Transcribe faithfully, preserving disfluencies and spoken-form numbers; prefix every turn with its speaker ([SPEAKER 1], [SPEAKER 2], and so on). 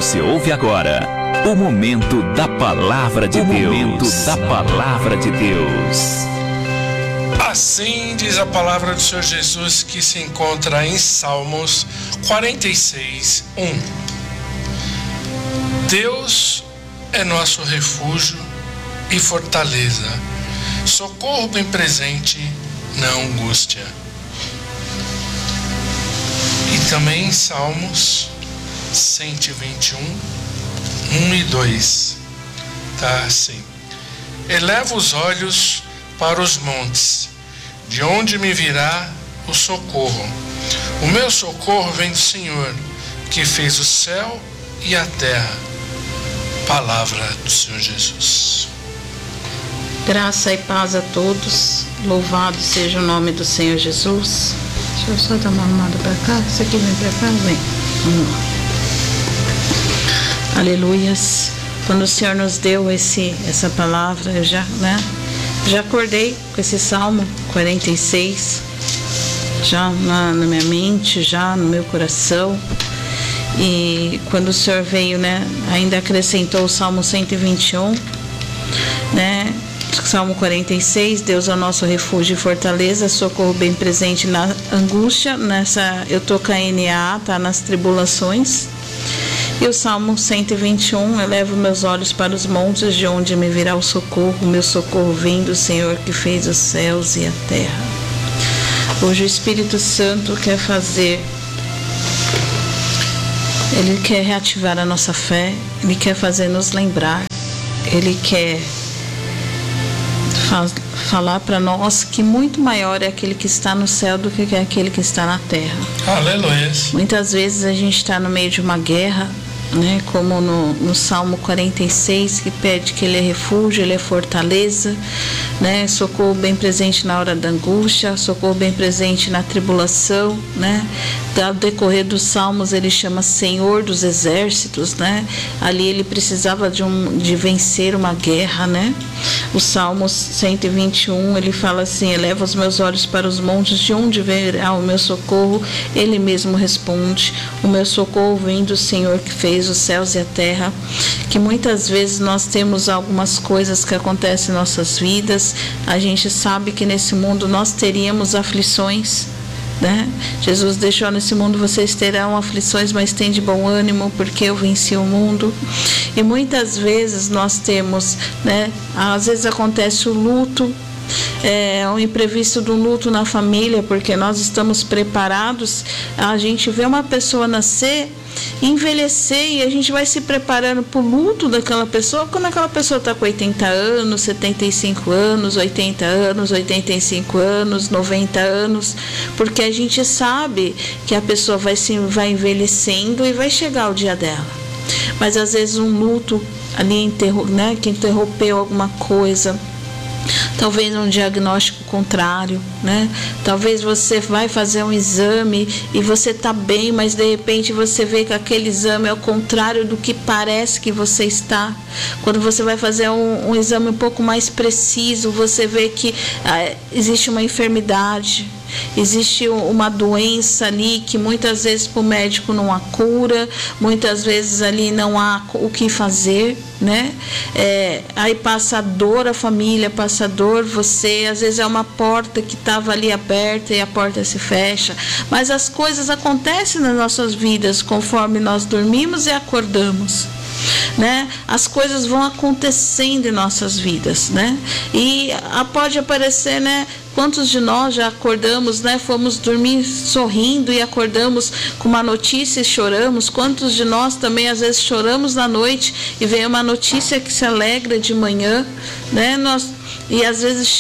[SPEAKER 1] Você ouve agora o momento da palavra de
[SPEAKER 2] o
[SPEAKER 1] Deus.
[SPEAKER 2] Momento
[SPEAKER 1] da palavra de Deus.
[SPEAKER 3] Assim diz a palavra do Senhor Jesus, que se encontra em Salmos quarenta e seis, um. Deus é nosso refúgio e fortaleza, socorro bem presente na angústia. E também em Salmos cento e vinte e um, um e dois, tá assim: eleva os olhos para os montes, de onde me virá o socorro? O meu socorro vem do Senhor, que fez o céu e a terra. Palavra do Senhor Jesus.
[SPEAKER 4] Graça e paz a todos. Louvado seja o nome do Senhor Jesus. Deixa eu só dar uma arrumada para cá. Isso aqui vem para cá, vem. Vamos lá. Aleluias. Quando o Senhor nos deu esse, essa palavra, eu já, né, já acordei com esse Salmo quarenta e seis, já na, na minha mente, já no meu coração. E quando o Senhor veio, né, ainda acrescentou o Salmo cento e vinte e um, né, Salmo quarenta e seis, Deus é o nosso refúgio e fortaleza, socorro bem presente na angústia. Nessa, eu tô com a N A, tá, nas tribulações. E o Salmo cento e vinte e um, elevo meus olhos para os montes, de onde me virá o socorro. O meu socorro vem do Senhor, que fez os céus e a terra. Hoje o Espírito Santo quer fazer, Ele quer reativar a nossa fé, Ele quer fazer nos lembrar, Ele quer faz, falar para nós que muito maior é aquele que está no céu do que aquele que está na terra.
[SPEAKER 3] Aleluia.
[SPEAKER 4] Muitas vezes a gente está no meio de uma guerra, né, como no, no Salmo quarenta e seis, que pede que Ele é refúgio, Ele é fortaleza, né, socorro bem presente na hora da angústia, socorro bem presente na tribulação, né. Ao decorrer dos Salmos ele chama Senhor dos exércitos, né. Ali ele precisava de, um, de vencer uma guerra, né. O Salmos cento e vinte e um, ele fala assim: eleva os meus olhos para os montes, de onde virá o meu socorro? Ele mesmo responde: o meu socorro vem do Senhor, que fez os céus e a terra. Que muitas vezes nós temos algumas coisas que acontecem em nossas vidas, a gente sabe que nesse mundo nós teríamos aflições, né? Jesus deixou: nesse mundo vocês terão aflições, mas tem de bom ânimo, porque eu venci o mundo. E muitas vezes nós temos, né, às vezes acontece o luto, é um imprevisto do luto na família, porque nós estamos preparados. A gente vê uma pessoa nascer, envelhecer, e a gente vai se preparando para o luto daquela pessoa quando aquela pessoa está com oitenta anos, setenta e cinco anos, oitenta anos, oitenta e cinco anos, noventa anos, porque a gente sabe que a pessoa vai, se, vai envelhecendo e vai chegar o dia dela. Mas às vezes um luto ali, interro, né, que interrompeu alguma coisa, talvez um diagnóstico contrário, né? Talvez você vai fazer um exame e você está bem, mas de repente você vê que aquele exame é o contrário do que parece que você está. Quando você vai fazer um, um exame um pouco mais preciso, você vê que ah, existe uma enfermidade, existe uma doença ali que muitas vezes para o médico não há cura, muitas vezes ali não há o que fazer, né? É, aí passa a dor, a família passa a dor, você às vezes é uma porta que estava ali aberta e a porta se fecha, mas as coisas acontecem nas nossas vidas conforme nós dormimos e acordamos, né? As coisas vão acontecendo em nossas vidas, né? E pode aparecer, né? Quantos de nós já acordamos, né? Fomos dormir sorrindo e acordamos com uma notícia e choramos. Quantos de nós também às vezes choramos na noite e vem uma notícia que se alegra de manhã, né? Nós, e às vezes